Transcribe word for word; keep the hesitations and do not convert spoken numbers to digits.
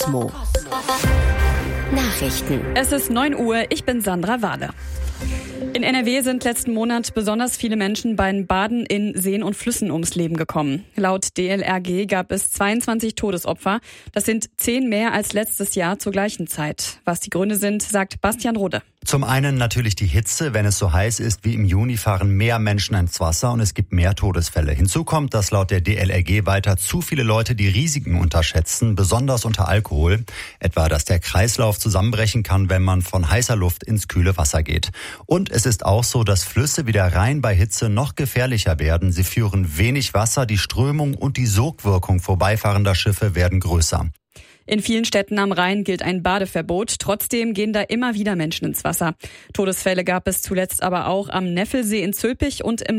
Nachrichten. Es ist neun Uhr, ich bin Sandra Wahle. In N R W sind letzten Monat besonders viele Menschen beim Baden in Seen und Flüssen ums Leben gekommen. Laut D L R G gab es zweiundzwanzig Todesopfer. Das sind zehn mehr als letztes Jahr zur gleichen Zeit. Was die Gründe sind, sagt Bastian Rode. Zum einen natürlich die Hitze. Wenn es so heiß ist wie im Juni, fahren mehr Menschen ins Wasser und es gibt mehr Todesfälle. Hinzu kommt, dass laut der D L R G weiter zu viele Leute die Risiken unterschätzen, besonders unter Alkohol. Etwa, dass der Kreislauf zusammenbrechen kann, wenn man von heißer Luft ins kühle Wasser geht. Und es ist auch so, dass Flüsse wieder rein bei Hitze noch gefährlicher werden. Sie führen wenig Wasser, die Strömung und die Sogwirkung vorbeifahrender Schiffe werden größer. In vielen Städten am Rhein gilt ein Badeverbot. Trotzdem gehen da immer wieder Menschen ins Wasser. Todesfälle gab es zuletzt aber auch am Neffelsee in Zülpich und im